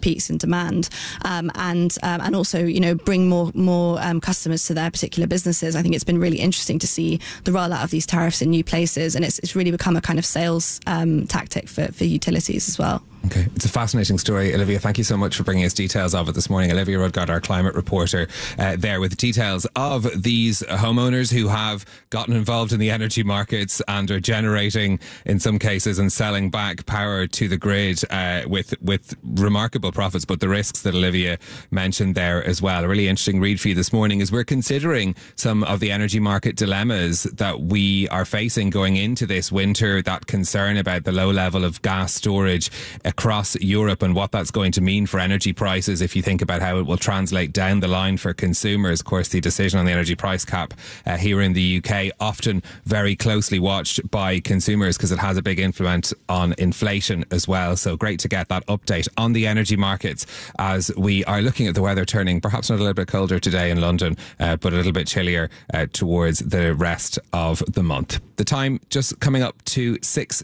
peaks in demand, and also, bring more customers to their particular businesses. I think it's been really interesting to see the rollout of these tariffs in new places, and it's really become a kind of sales tactic for utilities as well. Okay, it's a fascinating story. Olivia, thank you so much for bringing us details of it this morning. Olivia Rudgard, our climate reporter, there with details of these homeowners who have gotten involved in the energy markets and are generating, in some cases, and selling back power to the grid with remarkable profits, but the risks that Olivia mentioned there as well. A really interesting read for you this morning as we're considering some of the energy market dilemmas that we are facing going into this winter, that concern about the low level of gas storage across Europe and what that's going to mean for energy prices if you think about how it will translate down the line for consumers. Of course, the decision on the energy price cap here in the UK often very closely watched by consumers because it has a big influence on inflation as well. So great to get that update on the energy markets as we are looking at the weather turning perhaps not a little bit colder today in London, but a little bit chillier towards the rest of the month. The time just coming up to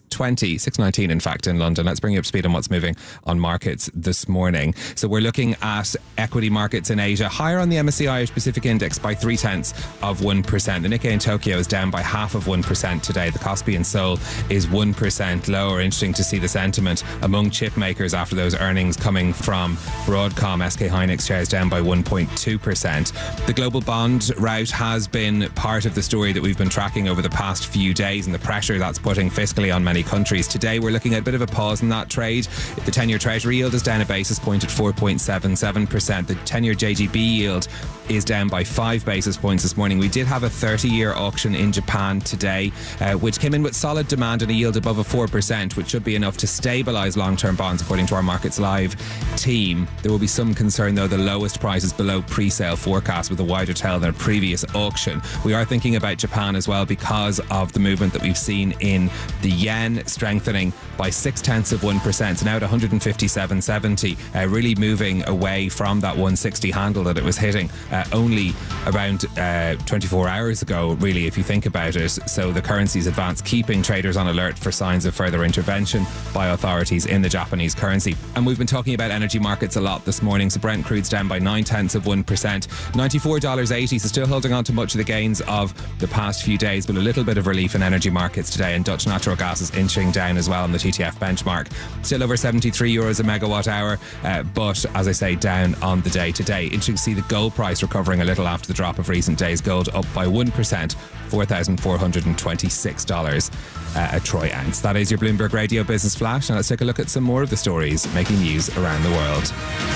6:19 in fact in London. Let's bring you up to speed on what's moving on markets this morning. So we're looking at equity markets in Asia higher on the MSCI Irish Pacific Index by 0.3%. The Nikkei in Tokyo is down by 0.5% today. The Kospi in Seoul is 1% lower. Interesting to see the sentiment among chip makers after those earnings coming from Broadcom. SK Hynix shares down by 1.2%. The global bond rout has been part of the story that we've been tracking over the past few days and the pressure that's putting fiscally on many countries. Today we're looking at a bit of a pause in that trade. The 10-year Treasury yield is down a basis point at 4.77%. The 10-year JGB yield is down by 5 basis points this morning. We did have a 30-year auction in Japan today, which came in with solid demand and a yield above a 4%, which should be enough to stabilise long-term bonds, according to our Markets Live team. There will be some concern, though, the lowest price is below pre-sale forecast with a wider tail than a previous auction. We are thinking about Japan as well because of the movement that we've seen in the yen strengthening by 0.6%. So now at 157.70, really moving away from that 160 handle that it was hitting only around 24 hours ago, really, if you think about it. So the currency's advance, keeping traders on alert for signs of further intervention by authorities in the Japanese currency. And we've been talking about energy markets a lot this morning. So Brent crude's down by 0.9%, $94.80. So still holding on to much of the gains of the past few days, but a little bit of relief in energy markets today. And Dutch natural gas is inching down as well on the TTF benchmark. Still over 73 euros a megawatt hour, but as I say, down on the day today. Interesting to see the gold price recovering a little after the drop of recent days. Gold up by 1%, $4,426 a troy ounce. That is your Bloomberg Radio Business Flash. Now let's take a look at some more of the stories making news around the world.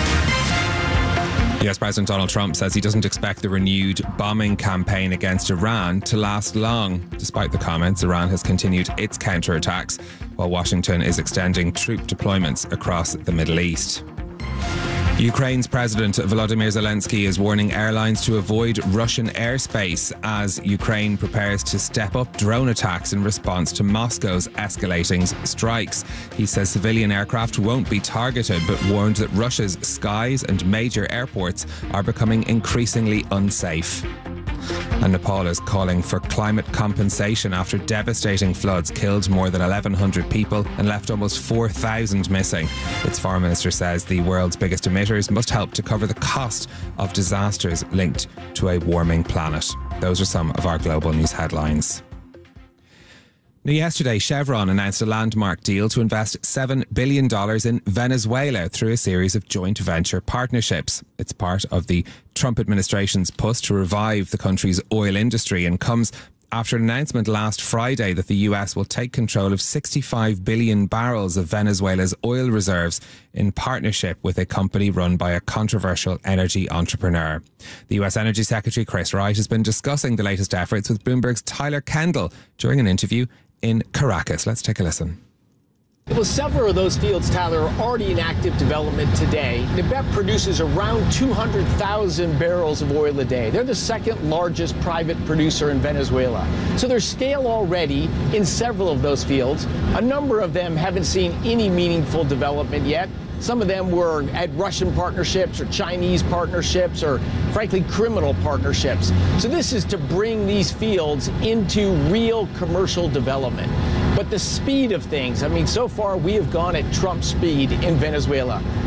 US President Donald Trump says he doesn't expect the renewed bombing campaign against Iran to last long. Despite the comments, Iran has continued its counterattacks, while Washington is extending troop deployments across the Middle East. Ukraine's President Volodymyr Zelensky is warning airlines to avoid Russian airspace as Ukraine prepares to step up drone attacks in response to Moscow's escalating strikes. He says civilian aircraft won't be targeted, but warned that Russia's skies and major airports are becoming increasingly unsafe. And Nepal is calling for climate compensation after devastating floods killed more than 1,100 people and left almost 4,000 missing. Its foreign minister says the world's biggest emitters must help to cover the cost of disasters linked to a warming planet. Those are some of our global news headlines. Now, yesterday, Chevron announced a landmark deal to invest $7 billion in Venezuela through a series of joint venture partnerships. It's part of the Trump administration's push to revive the country's oil industry and comes after an announcement last Friday that the US will take control of 65 billion barrels of Venezuela's oil reserves in partnership with a company run by a controversial energy entrepreneur. The US Energy Secretary Chris Wright has been discussing the latest efforts with Bloomberg's Tyler Kendall during an interview in Caracas. Let's take a listen. Well, several of those fields, Tyler, are already in active development today. NEBEP produces around 200,000 barrels of oil a day. They're the second largest private producer in Venezuela. So there's scale already in several of those fields. A number of them haven't seen any meaningful development yet. Some of them were at Russian partnerships or Chinese partnerships or, frankly, criminal partnerships. So this is to bring these fields into real commercial development. But the speed of things, I mean, so far we have gone at Trump speed in Venezuela.